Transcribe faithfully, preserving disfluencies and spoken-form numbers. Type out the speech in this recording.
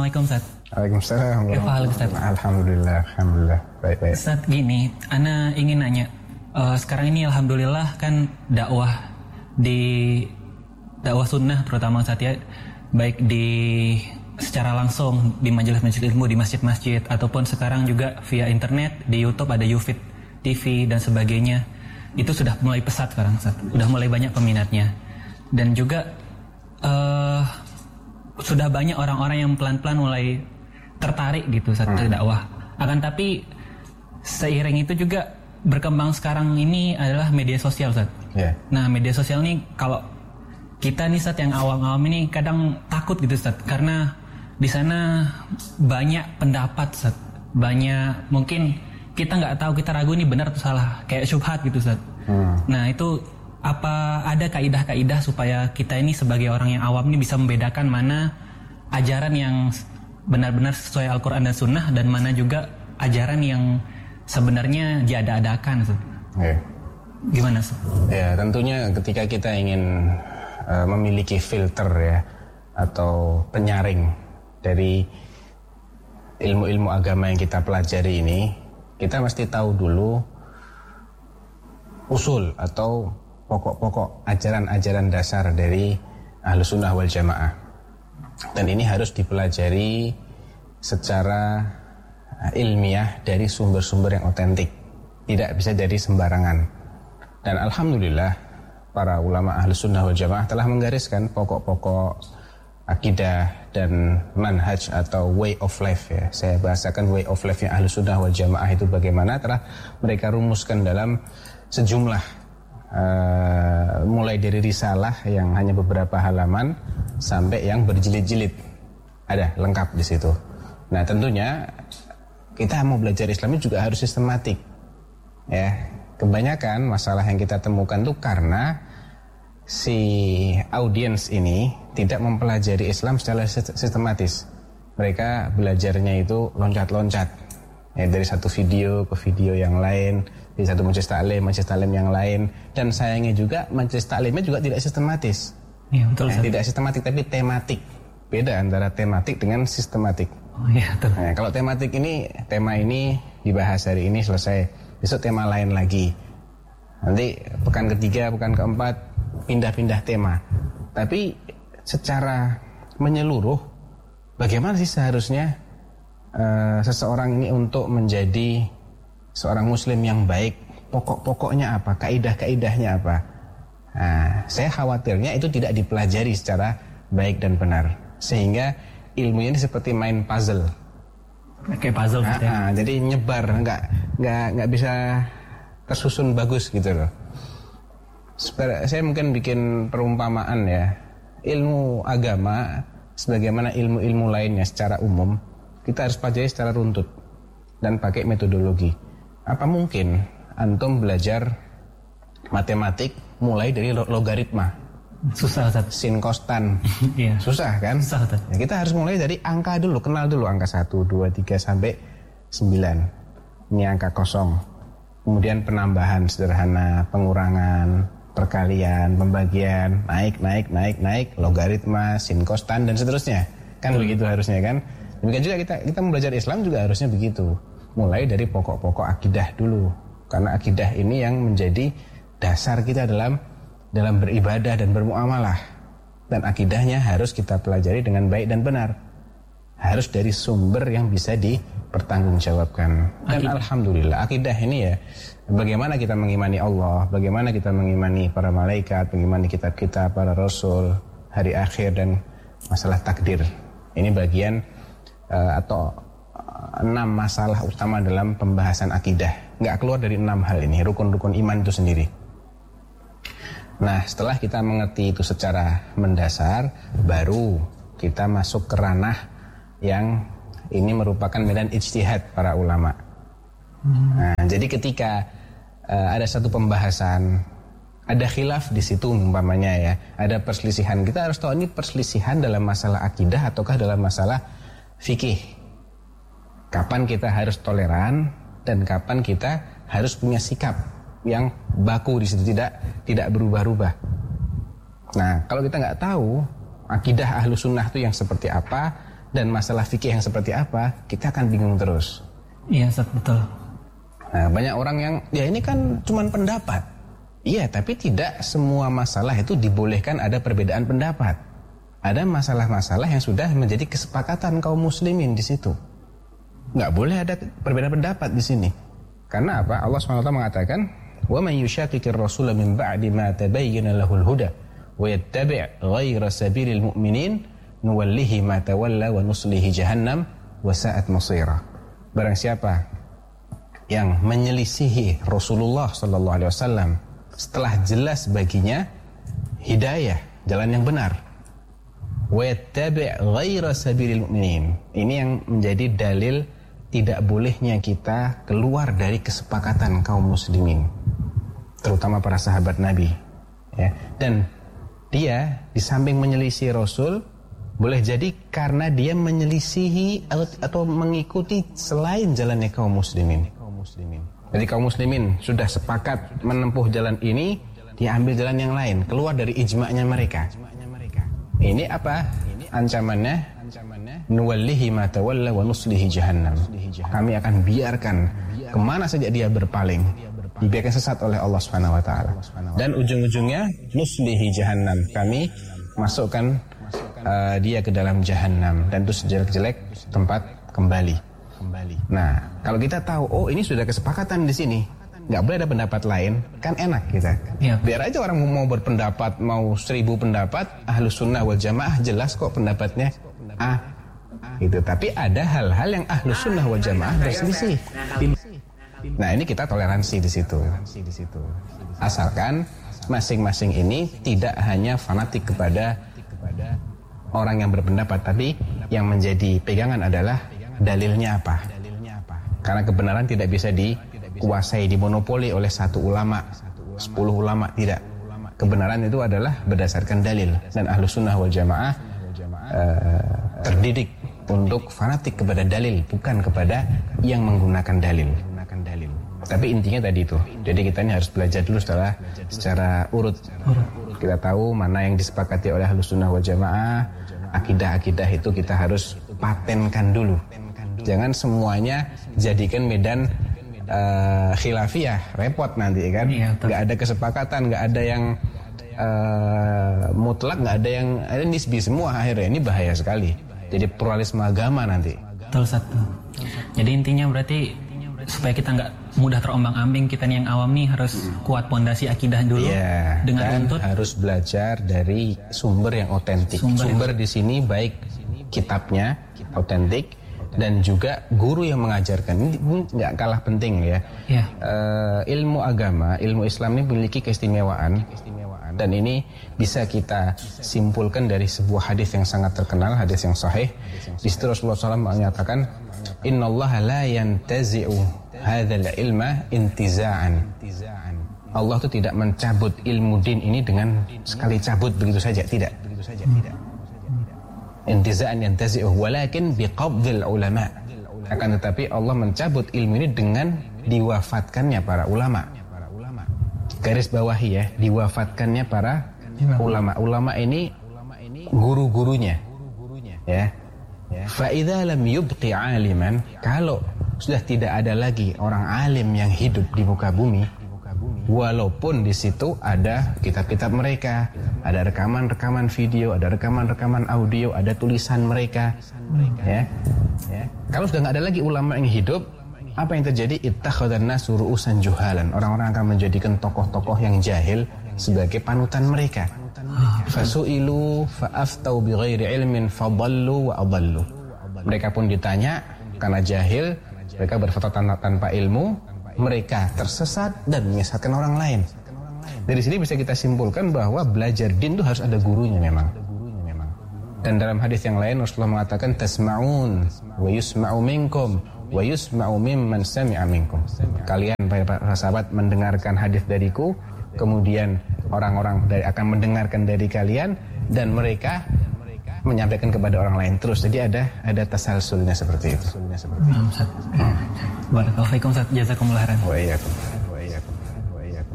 Assalamualaikum Ustaz. Waalaikumsalam. Waalaikumsalam. Alhamdulillah, alhamdulillah. Baik, baik. Ustaz, gini, ana ingin nanya. Uh, sekarang ini alhamdulillah kan dakwah di dakwah sunnah terutama Ustaz ya, baik di secara langsung di majelis-majelis ilmu, di masjid-masjid, ataupun sekarang juga via internet, di YouTube ada YouFit T V dan sebagainya. Itu sudah mulai pesat sekarang Ustaz. Sudah mulai banyak peminatnya. Dan juga uh, sudah banyak orang-orang yang pelan-pelan mulai tertarik gitu saat hmm. dakwah. Akan tapi seiring itu juga berkembang sekarang ini adalah media sosial, Ustaz. Yeah. Nah, media sosial ini kalau kita nih Ustaz yang awam-awam ini kadang takut gitu Ustaz, karena di sana banyak pendapat Ustaz. Banyak mungkin kita nggak tahu, kita ragu ini benar atau salah, kayak syubhat gitu Ustaz. Hmm. Nah, itu apa ada kaidah-kaidah supaya kita ini sebagai orang yang awam ini bisa membedakan mana ajaran yang benar-benar sesuai Al-Quran dan Sunnah dan mana juga ajaran yang sebenarnya diada-adakan. Yeah. Gimana sih? Ya, tentunya ketika kita ingin uh, memiliki filter ya atau penyaring dari ilmu-ilmu agama yang kita pelajari ini, kita mesti tahu dulu usul atau pokok-pokok ajaran-ajaran dasar dari Ahlus Sunnah wal Jamaah. Dan ini harus dipelajari secara ilmiah dari sumber-sumber yang otentik, tidak bisa dari sembarangan. Dan alhamdulillah para ulama Ahlus Sunnah wal Jamaah telah menggariskan pokok-pokok akidah dan manhaj atau way of life ya. Saya bahasakan way of life yang Ahlus Sunnah wal Jamaah itu bagaimana, telah mereka rumuskan dalam sejumlah Uh, mulai dari risalah yang hanya beberapa halaman sampai yang berjilid-jilid, ada lengkap di situ. Nah, tentunya kita mau belajar Islam juga harus sistematik. Ya, kebanyakan masalah yang kita temukan tuh karena si audiens ini tidak mempelajari Islam secara sistematis. Mereka belajarnya itu loncat-loncat, ya, dari satu video ke video yang lain, di satu majelis taklim, majelis taklim yang lain, dan sayangnya juga majelis taklimnya juga tidak sistematis. Iya, betul. Nah, tidak sistematik tapi tematik. Beda antara tematik dengan sistematik. Oh iya, betul. Nah, kalau tematik ini, tema ini dibahas hari ini selesai, besok tema lain lagi. Nanti pekan ketiga, pekan keempat pindah-pindah tema. Tapi secara menyeluruh, bagaimana sih seharusnya uh, seseorang ini untuk menjadi seorang muslim yang baik, pokok-pokoknya apa, kaidah-kaidahnya apa. Nah, saya khawatirnya itu tidak dipelajari secara baik dan benar, sehingga ilmunya ini seperti main puzzle. Kayak puzzle nah, gitu ya. Nah, jadi nyebar, nggak nggak nggak bisa tersusun bagus gitu loh. Saya mungkin bikin perumpamaan ya, ilmu agama sebagaimana ilmu-ilmu lainnya secara umum kita harus pelajari secara runtut dan pakai metodologi. Apa mungkin antum belajar matematik mulai dari logaritma? Susah, Ustaz. Sin kostan. Iya. Susah kan? Susah, Ustaz. Ya, kita harus mulai dari angka dulu, kenal dulu angka satu, dua, tiga sampai sembilan. Ini angka kosong. Kemudian penambahan sederhana, pengurangan, perkalian, pembagian, naik, naik, naik, naik, logaritma, sin kostan dan seterusnya. Kan hmm. begitu harusnya kan? Demikian juga kita kita belajar Islam juga harusnya begitu. Mulai dari pokok-pokok akidah dulu, karena akidah ini yang menjadi dasar kita dalam dalam beribadah dan bermuamalah. Dan akidahnya harus kita pelajari dengan baik dan benar, harus dari sumber yang bisa dipertanggungjawabkan. Dan akidah. Alhamdulillah akidah ini ya, bagaimana kita mengimani Allah, bagaimana kita mengimani para malaikat, mengimani kitab-kitab, para rasul, hari akhir dan masalah takdir. Ini bagian uh, atau enam masalah utama dalam pembahasan akidah. Nggak keluar dari enam hal ini, rukun-rukun iman itu sendiri. Nah, setelah kita mengerti itu secara mendasar, baru kita masuk ke ranah yang ini merupakan medan ijtihad para ulama. Hmm. Nah, jadi ketika uh, ada satu pembahasan, ada khilaf di situ umpamanya ya, ada perselisihan, kita harus tahu ini perselisihan dalam masalah akidah ataukah dalam masalah fikih. Kapan kita harus toleran dan kapan kita harus punya sikap yang baku di situ, tidak tidak berubah-ubah. Nah, kalau kita nggak tahu akidah Ahlus Sunnah itu yang seperti apa, dan masalah fikih yang seperti apa, kita akan bingung terus. Iya, Ustaz, betul. Nah, banyak orang yang, ya ini kan cuma pendapat. Iya, tapi tidak semua masalah itu dibolehkan ada perbedaan pendapat. Ada masalah-masalah yang sudah menjadi kesepakatan kaum muslimin di situ. Nggak boleh ada perbedaan pendapat di sini. Karena apa? Allah subhanahu wa taala mengatakan, "Wa man yushaqiqir rasula min ba'di ma tabayyana lahul huda wa yattabi' ghayra sabilil mu'minin nuwallihi ma tawalla wa nuslihi jahannam wa sa'at masira." Barang siapa yang menyelisihi Rasulullah sallallahu alaihi wasallam setelah jelas baginya hidayah, jalan yang benar, wa yattabi' ghayra sabilil mu'minin, ini yang menjadi dalil tidak bolehnya kita keluar dari kesepakatan kaum muslimin, terutama para sahabat Nabi, ya. Dan dia di samping menyelisihi Rasul, boleh jadi karena dia menyelisihi atau mengikuti selain jalannya kaum muslimin. Jadi kaum muslimin sudah sepakat menempuh jalan ini, dia ambil jalan yang lain, keluar dari ijma'nya mereka. Ini apa ancamannya? Nuwallihi ma tawalla wa nuslihi jahannam. Kami akan biarkan kemana saja dia berpaling, dibiarkan sesat oleh Allah Subhanahu wa taala. Dan ujung-ujungnya nuslihi jahannam, kami masukkan uh, dia ke dalam jahannam, dan itu sejelek-jelek tempat kembali. Nah, kalau kita tahu, oh ini sudah kesepakatan di sini, nggak boleh ada pendapat lain, kan enak kita. Ya. Biar aja orang mau berpendapat, mau seribu pendapat, Ahlus Sunnah wal Jamaah jelas kok pendapatnya A, gitu. Tapi ada hal-hal yang Ahlus Sunnah wal Jamaah berselisih. Nah, ini kita toleransi di situ. Asalkan masing-masing ini tidak hanya fanatik kepada orang yang berpendapat, tapi yang menjadi pegangan adalah dalilnya apa. Karena kebenaran tidak bisa dikuasai, dimonopoli oleh satu ulama, sepuluh ulama, tidak. Kebenaran itu adalah berdasarkan dalil. Dan Ahlus Sunnah wal Jamaah uh, terdidik untuk fanatik kepada dalil, bukan kepada yang menggunakan dalil. Tapi intinya tadi itu. Jadi kita ini harus belajar dulu setelah secara urut. Kita tahu mana yang disepakati oleh Ahlus Sunnah wal Jamaah. Akidah-akidah itu kita harus patenkan dulu. Jangan semuanya jadikan medan uh, khilafiyah, repot nanti kan. Nggak ada kesepakatan, nggak ada yang uh, mutlak, nggak ada yang ada nisbi semua akhirnya. Ini bahaya sekali. Jadi pluralisme agama nanti. Betul, satu. Jadi intinya berarti supaya kita nggak mudah terombang-ambing, kita nih yang awam nih harus kuat pondasi akidah dulu. Ya, dengan dan untuk harus belajar dari sumber yang otentik. Sumber, sumber di sini baik kitabnya otentik dan juga guru yang mengajarkan. Ini nggak kalah penting ya. Ya. Uh, ilmu agama, ilmu Islam ini memiliki keistimewaan. Dan ini bisa kita simpulkan dari sebuah hadis yang sangat terkenal, hadis yang sahih. Di situ Rasulullah shallallahu alaihi wasallam menyatakan, Innallaha la yantazi'u hadzal ilma intiza'an. Allah itu tidak mencabut ilmu din ini dengan sekali cabut begitu saja, tidak. Intiza'an yantazi'u walakin biqabdil ulama. Akan tetapi Allah mencabut ilmu ini dengan diwafatkannya para ulama. Garis bawahi ya, diwafatkannya para ulama. Ulama ini guru-gurunya. Ya. Fa idza lam yubqi 'aliman, kalau sudah tidak ada lagi orang alim yang hidup di muka bumi, walaupun di situ ada kitab-kitab mereka, ada rekaman-rekaman video, ada rekaman-rekaman audio, ada tulisan mereka, ya. Ya. Kalau sudah nggak ada lagi ulama yang hidup, apa yang terjadi? Ittakhadhan nasu ru'usan juhalan. Orang-orang akan menjadikan tokoh-tokoh yang jahil sebagai panutan mereka. Fasu'ilu fa'aftau bighairi ilmin fadallu wa adallu. Mereka pun ditanya karena jahil, mereka berfatwa tanpa ilmu, mereka tersesat dan menyesatkan orang lain. Dari sini bisa kita simpulkan bahwa belajar din itu harus ada gurunya memang. Dan dalam hadis yang lain Rasulullah mengatakan tasma'un wa yusma'u minkum wa yusma'u mimman sami'a minkum. Kalian para sahabat mendengarkan hadis dariku, kemudian orang-orang dari akan mendengarkan dari kalian, dan mereka menyampaikan kepada orang lain terus. Jadi ada ada tasalsulnya seperti itu. Barakallahu fiikum, jazakumullah khairan. Wa iyyakum.